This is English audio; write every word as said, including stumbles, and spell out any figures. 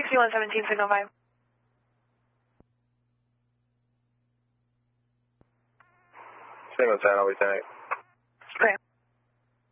sixty-one seventeen, signal five. Signal ten, always ten eight. Okay.